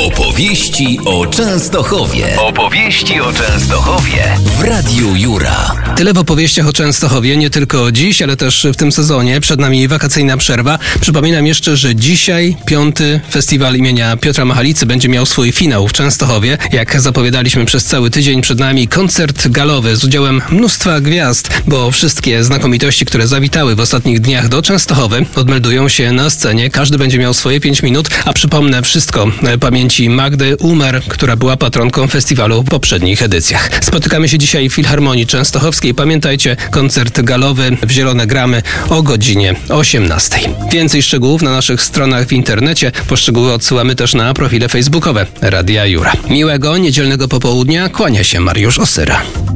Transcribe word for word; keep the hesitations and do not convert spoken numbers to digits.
Opowieści o Częstochowie. Opowieści o Częstochowie w Radiu Jura. Tyle w opowieściach o Częstochowie, nie tylko dziś, ale też w tym sezonie. Przed nami wakacyjna przerwa. Przypominam jeszcze, że dzisiaj piąty festiwal imienia Piotra Machalicy będzie miał swój finał w Częstochowie. Jak zapowiadaliśmy przez cały tydzień, przed nami koncert galowy z udziałem mnóstwa gwiazd, bo wszystkie znakomitości, które zawitały w ostatnich dniach do Częstochowy, odmeldują się na scenie. Każdy będzie miał swoje pięć minut, a przypomnę wszystko pamięci Magdy Umer, która była patronką festiwalu w poprzednich edycjach. Spotykamy się dzisiaj w Filharmonii Częstochowskiej. Pamiętajcie, koncert galowy w Zielone Gramy o godzinie osiemnastej. Więcej szczegółów na naszych stronach w internecie. Po szczegóły odsyłamy też na profile facebookowe Radia Jura. Miłego niedzielnego popołudnia. Kłania się Mariusz Osyra.